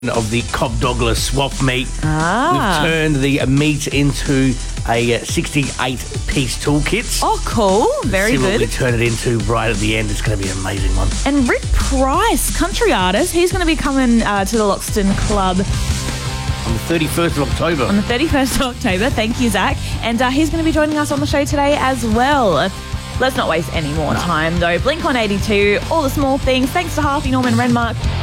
of the Cobb Douglas swap meat. Ah. We've turned the meat into a 68-piece toolkit. Oh, cool. Very See what we good. turn it into right at the end. It's going to be an amazing one. And Rick Price, country artist, he's going to be coming to the Loxton Club On the 31st of October. on the 31st of October. Thank you, Zach. And he's going to be joining us on the show today as well. Let's not waste any more time, though. Blink-182, All the Small Things. Thanks to Harvey Norman Renmark.